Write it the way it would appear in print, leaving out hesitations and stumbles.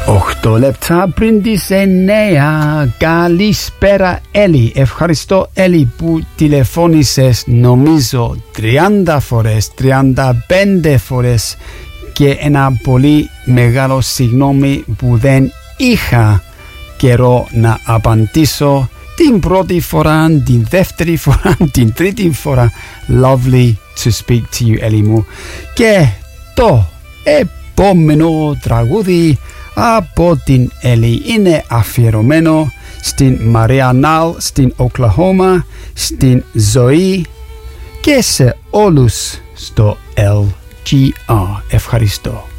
8 λεπτά πριν τις 9. Καλησπέρα Έλλη. Ευχαριστώ Έλλη που τηλεφώνησες νομίζω 30 φορές, 35 φορές και ένα πολύ μεγάλο συγγνώμη που δεν είχα καιρό να απαντήσω την πρώτη φορά, την δεύτερη φορά, την τρίτη φορά. Lovely to speak to you Έλλη μου. Και το επόμενο τραγούδι από την Έλλη είναι αφιερωμένο στην Μαρία Νάλ, στην Οκλαχώμα, στην Ζωή και σε όλους στο LGR. Ευχαριστώ.